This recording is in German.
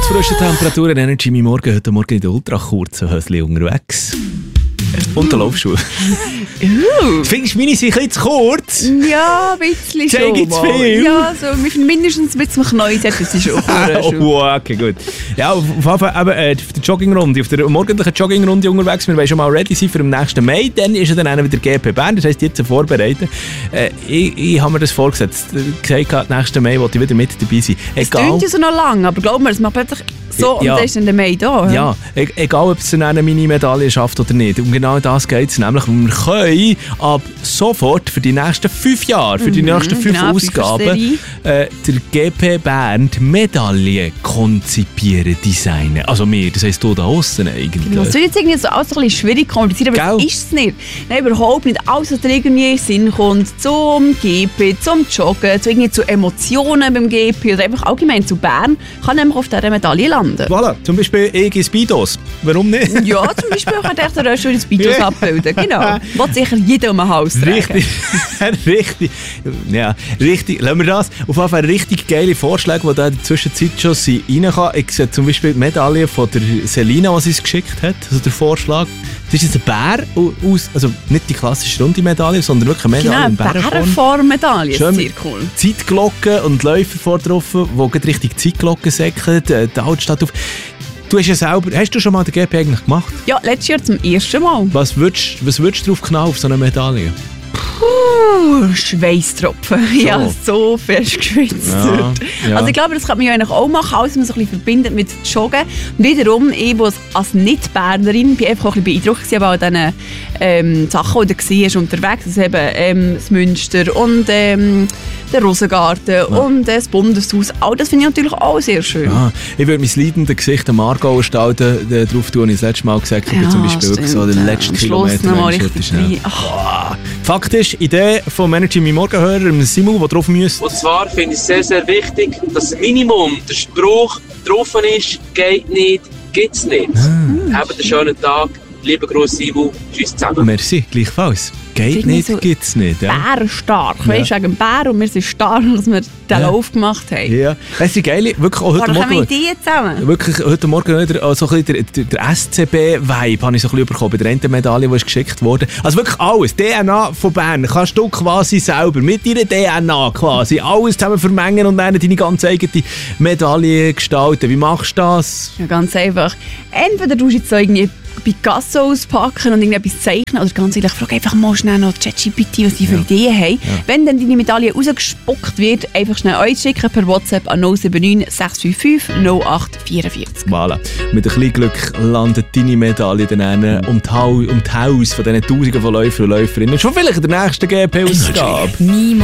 Trotz frischer Temperaturen Energy mein Morgen heute Morgen in der ultrakurzen Hösli unterwegs. Und der Laufschuhe. Findest du meine sind ein bisschen zu kurz? Ja, ein bisschen schon. Zeig jetzt viel. Ja, so, wir finden mindestens ein bisschen Knäuel, das ist schon okay, gut. Ja, auf jeden Fall auf der Joggingrunde, auf der morgendlichen Joggingrunde unterwegs. Wir wollen schon mal ready sein für den nächsten Mai. Dann ist dann wieder GP Bern, das heisst jetzt vorbereiten. Ich habe mir das vorgesetzt. Gesagt, nächsten Mai wollte ich wieder mit dabei sein. Es klingt ja so noch lang, aber glaub mir, es macht plötzlich so und dann ist dann der Mai da. Ja, egal ob es dann eine Mini-Medaille schafft oder nicht. Um genau das geht es nämlich. Wir können ab sofort für die nächsten 5 Jahre, für die nächsten 5 Ausgaben, der GP Bern die Medaille konzipieren, designen. Also wir, das heisst du da aussen eigentlich. Das wird jetzt irgendwie so alles ein bisschen schwierig kompliziert, aber das ist es nicht. Nein, überhaupt nicht. Alles, was dir irgendwie in den Sinn kommt, zum GP, zum Joggen, zu Emotionen beim GP oder einfach allgemein zu Bern, kann nämlich auf dieser Medaille landen. Voilà, zum Beispiel ich in Speedos. Warum nicht? Ja, zum Beispiel kann ich dir auch schon in Speedos abbilden. Genau. Was sicher jeder um ein Haus tragen. Richtig. Ja, richtig. Lassen wir das. Auf jeden Fall richtig geile Vorschläge, die da in der Zwischenzeit schon reinkommen. Ich sehe zum Beispiel die Medaille von der Selina, die sie geschickt hat. Also der Vorschlag. Das ist jetzt ein Bär aus, also nicht die klassische runde Medaille, sondern wirklich eine Medaille in Bärenform. Bärenform-Medaille, sehr cool. Zeitglocken und Läufer vor drauf, die richtig Zeitglocken säckeln, die Altstadt auf. Du hast ja selber, hast du schon mal den GP eigentlich gemacht? Ja, letztes Jahr zum ersten Mal. Was würdest du drauf knallen auf so eine Medaille? Schweißtropfen. Ich habe so fest geschwitzt. Ja. Also ich glaube, das kann man ja eigentlich auch machen, alles, was man so ein bisschen verbindet mit Joggen. Und wiederum, ich als Nicht-Bernerin bin einfach auch ein bisschen beeindruckt an diesen Sachen, die du gesehen hast unterwegs. Also eben das Münster und der Rosengarten und das Bundeshaus. All das finde ich natürlich auch sehr schön. Ja, ich würde mein leidendes Gesicht am Aargauer Stall drauf tun, ich das letzte Mal gesagt habe, zum Beispiel wirklich so den letzten Kilometer. Fakt ist, Idee vom Energy mein Morgenhörer, Simon, der drauf müsste. Und zwar finde ich es sehr, sehr wichtig, dass das Minimum, der Spruch drauf ist, geht nicht, gibt's nicht. Habt einen schönen Tag. Lieber Gruß, Simon. Tschüss zusammen. Merci, gleichfalls. Geht nicht, so gibt's nicht. Ja. Bärenstark. Ja. Weißt du, wegen Bär und wir sind stark, dass wir den Lauf gemacht haben. Ja, es ist geil. Wirklich auch heute Morgen. Kommen wir zusammen? Wirklich heute Morgen wieder so ein bisschen der SCB-Vibe habe ich so ein bisschen bekommen bei der einen Medaille, die ist geschickt wurde. Also wirklich alles. DNA von Bern kannst du quasi selber mit deiner DNA quasi alles zusammen vermengen und dann deine ganz eigene Medaille gestalten. Wie machst du das? Ja, ganz einfach. Entweder du jetzt so irgendwie Picasso auspacken und irgendetwas zeichnen oder ganz ehrlich, frag einfach mal schnell noch ChatGPT, was die für Ideen haben. Ja. Wenn dann deine Medaille rausgespuckt wird, einfach schnell uns schicken per WhatsApp an 079 655 0844. Voilà. Mit ein bisschen Glück landet deine Medaille dann um die Haus von diesen Tausenden von Läufern und Läuferinnen. Schon vielleicht in der nächsten GP-Ausgabe.